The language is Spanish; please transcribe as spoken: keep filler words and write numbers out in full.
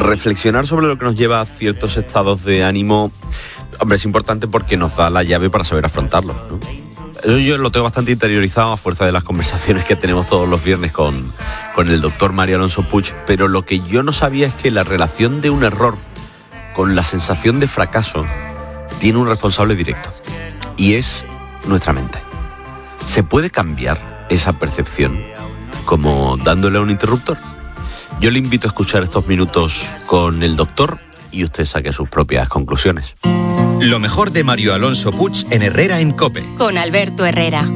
reflexionar sobre lo que nos lleva a ciertos estados de ánimo, hombre, es importante porque nos da la llave para saber afrontarlos, ¿no? Eso yo lo tengo bastante interiorizado a fuerza de las conversaciones que tenemos todos los viernes con, con el doctor Mario Alonso Puig, pero lo que yo no sabía es que la relación de un error con la sensación de fracaso tiene un responsable directo, y es nuestra mente. ¿Se puede cambiar esa percepción como dándole a un interruptor? Yo le invito a escuchar estos minutos con el doctor y usted saque sus propias conclusiones. Lo mejor de Mario Alonso Puig en Herrera en COPE. Con Alberto Herrera.